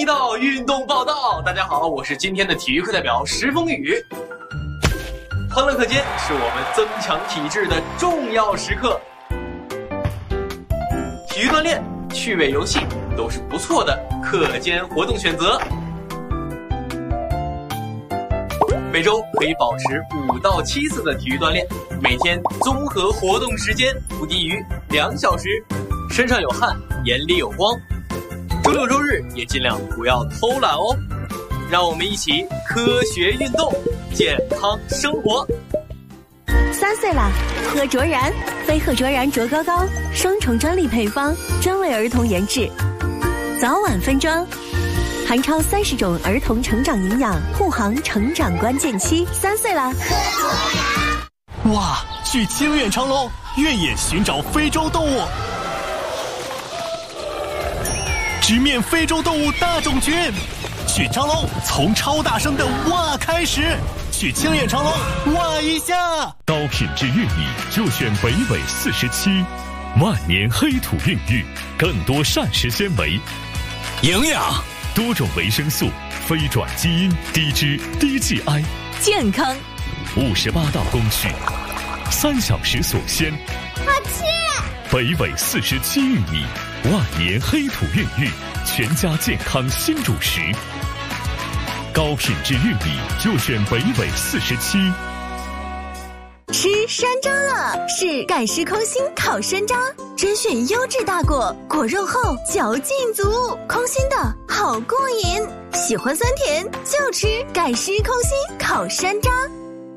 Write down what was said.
迎到运动报道。大家好，我是今天的体育课代表石峰宇。欢乐课间是我们增强体质的重要时刻，体育锻炼、趣味游戏都是不错的课间活动选择。每周可以保持5到7次的体育锻炼，每天综合活动时间不低于2小时，身上有汗，眼里有光。周六周日也尽量不要偷懒哦。让我们一起科学运动，健康生活。 3岁啦，喝卓然，飞鹤卓然卓高高，双重专利配方，专为儿童研制，早晚分装，含超30种儿童成长营养，护航成长关键期。3岁啦，喝卓然。哇，去清远长隆，越野寻找非洲动物，直面非洲动物大种群。去长隆，从超大声的哇开始，去清远长隆哇一下。 高品质玉米就选北纬47，万年黑土孕育，更多膳食纤维、 营养、 多种维生素、非转基因、低脂、低 GI， 健康。 58道工序，3小时所鲜。 好吃。 北纬47玉米，万年黑土孕育，全家健康新主食。高品质玉米就选北纬47。 吃山楂了，是盖施空心烤山楂，甄选优质大果，果肉厚，嚼劲足，空心的好过瘾。喜欢酸甜就吃盖施空心烤山楂。